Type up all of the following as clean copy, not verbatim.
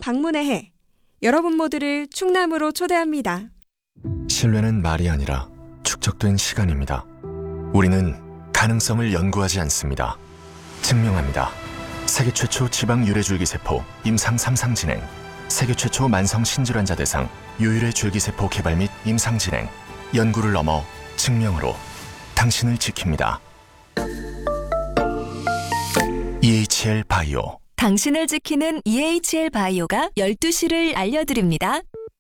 방문의 해. 여러분 모두를 충남으로 초대합니다. 신뢰는 말이 아니라 축적된 시간입니다. 우리는 가능성을 연구하지 않습니다. 증명합니다. 세계 최초 지방 유래줄기세포 임상 3상 진행, 세계 최초 만성 신질환자 대상 유일의 줄기세포 개발 및 임상 진행, 연구를 넘어 증명으로 당신을 지킵니다. EHL 바이오. 당신을 지키는 EHL 바이오가 12시를 알려드립니다.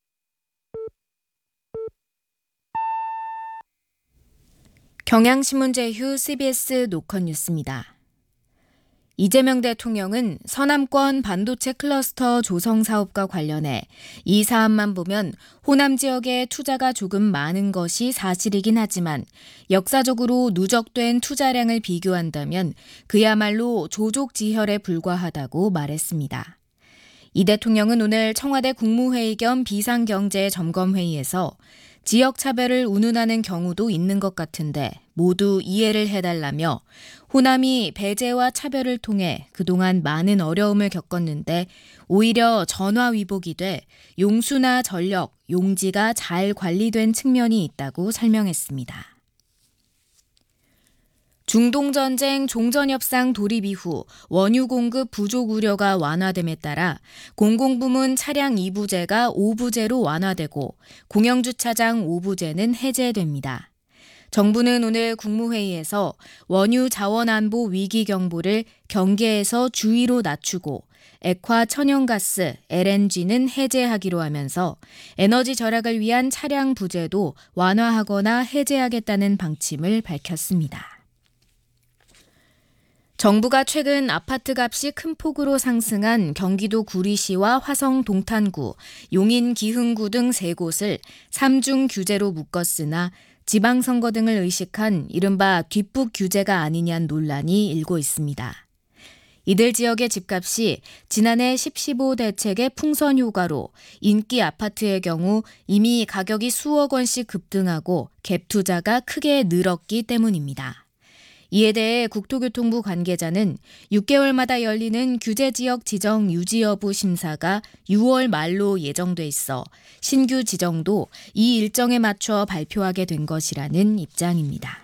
경향신문 제휴 CBS 노컷 뉴스입니다. 이재명 대통령은 서남권 반도체 클러스터 조성 사업과 관련해 이 사안만 보면 호남 지역에 투자가 조금 많은 것이 사실이긴 하지만 역사적으로 누적된 투자량을 비교한다면 그야말로 조족지혈에 불과하다고 말했습니다. 이 대통령은 오늘 청와대 국무회의 겸 비상경제점검회의에서 지역 차별을 운운하는 경우도 있는 것 같은데 모두 이해를 해달라며 호남이 배제와 차별을 통해 그동안 많은 어려움을 겪었는데 오히려 전화위복이 돼 용수나 전력, 용지가 잘 관리된 측면이 있다고 설명했습니다. 중동전쟁 종전협상 돌입 이후 원유 공급 부족 우려가 완화됨에 따라 공공부문 차량 2부제가 5부제로 완화되고 공영주차장 5부제는 해제됩니다. 정부는 오늘 국무회의에서 원유 자원안보 위기 경보를 경계에서 주의로 낮추고 액화 천연가스, LNG는 해제하기로 하면서 에너지 절약을 위한 차량 부제도 완화하거나 해제하겠다는 방침을 밝혔습니다. 정부가 최근 아파트 값이 큰 폭으로 상승한 경기도 구리시와 화성 동탄구, 용인 기흥구 등 3곳을 3중 규제로 묶었으나 지방선거 등을 의식한 이른바 뒷북 규제가 아니냐는 논란이 일고 있습니다. 이들 지역의 집값이 지난해 10.15 대책의 풍선 효과로 인기 아파트의 경우 이미 가격이 수억 원씩 급등하고 갭 투자가 크게 늘었기 때문입니다. 이에 대해 국토교통부 관계자는 6개월마다 열리는 규제지역 지정 유지 여부 심사가 6월 말로 예정돼 있어 신규 지정도 이 일정에 맞춰 발표하게 된 것이라는 입장입니다.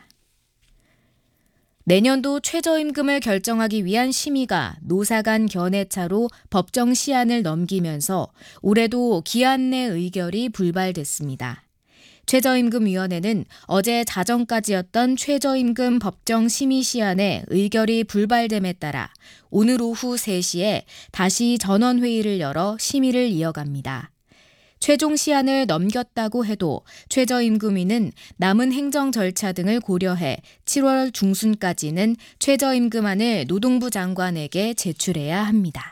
내년도 최저임금을 결정하기 위한 심의가 노사 간 견해차로 법정 시한을 넘기면서 올해도 기한 내 의결이 불발됐습니다. 최저임금위원회는 어제 자정까지였던 최저임금 법정 심의 시한에 의결이 불발됨에 따라 오늘 오후 3시에 다시 전원회의를 열어 심의를 이어갑니다. 최종 시한을 넘겼다고 해도 최저임금위는 남은 행정 절차 등을 고려해 7월 중순까지는 최저임금안을 노동부 장관에게 제출해야 합니다.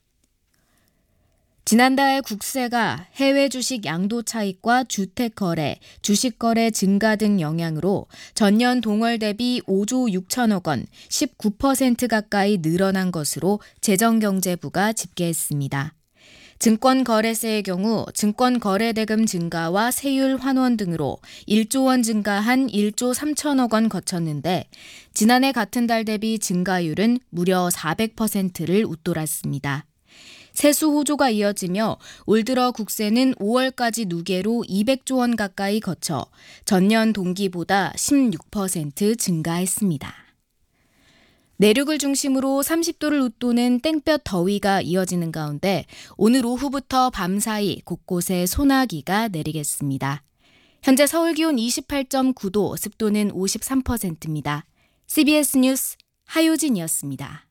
지난달 국세가 해외 주식 양도 차익과 주택 거래, 주식 거래 증가 등 영향으로 전년 동월 대비 5조 6천억 원, 19% 가까이 늘어난 것으로 재정경제부가 집계했습니다. 증권거래세의 경우 증권거래대금 증가와 세율 환원 등으로 1조 원 증가한 1조 3천억 원 거쳤는데 지난해 같은 달 대비 증가율은 무려 400%를 웃돌았습니다. 세수 호조가 이어지며 올 들어 국세는 5월까지 누계로 200조 원 가까이 거쳐 전년 동기보다 16% 증가했습니다. 내륙을 중심으로 30도를 웃도는 땡볕 더위가 이어지는 가운데 오늘 오후부터 밤사이 곳곳에 소나기가 내리겠습니다. 현재 서울 기온 28.9도, 습도는 53%입니다. CBS 뉴스 하효진이었습니다.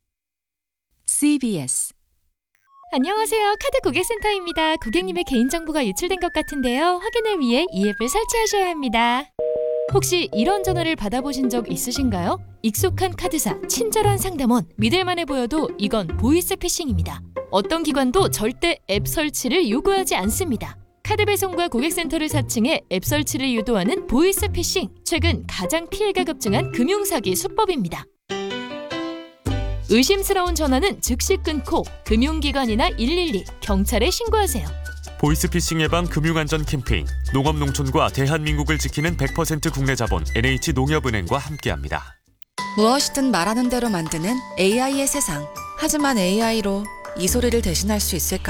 CBS 안녕하세요. 카드 고객센터입니다. 고객님의 개인정보가 유출된 것 같은데요. 확인을 위해 이 앱을 설치하셔야 합니다. 혹시 이런 전화를 받아보신 적 있으신가요? 익숙한 카드사, 친절한 상담원, 믿을만해 보여도 이건 보이스 피싱입니다. 어떤 기관도 절대 앱 설치를 요구하지 않습니다. 카드 배송과 고객센터를 사칭해 앱 설치를 유도하는 보이스 피싱. 최근 가장 피해가 급증한 금융사기 수법입니다. 의심스러운 전화는 즉시 끊고 금융기관이나 112, 경찰에 신고하세요. 보이스피싱 예방 금융안전 캠페인 농업농촌과 대한민국을 지키는 100% 국내 자본 NH농협은행과 함께합니다. 무엇이든 말하는 대로 만드는 AI의 세상. 하지만 AI로 이 소리를 대신할 수 있을까?